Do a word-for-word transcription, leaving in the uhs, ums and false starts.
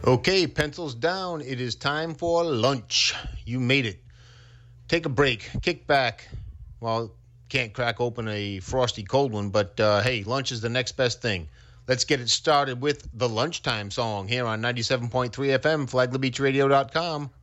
Okay, pencils down. It is time for lunch. You made it. Take a break. Kick back. Well, can't crack open a frosty cold one, but uh, hey, lunch is the next best thing. Let's get it started with the lunchtime song here on ninety-seven point three F M, flagler beach radio dot com.